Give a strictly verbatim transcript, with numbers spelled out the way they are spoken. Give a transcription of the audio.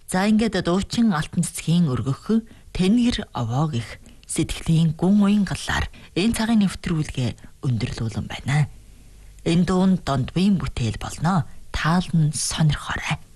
За ингээд дуучин алтан цэцгийн өргөх Тэнгэр овоо гэх сэтгэлийн гүн уян галлаар энэ цагийн нэвтрүүлгээ өндөрлүүлэн байна. Энэ дуун донд бие бүтээл болно. Таал нь сонирхоорой.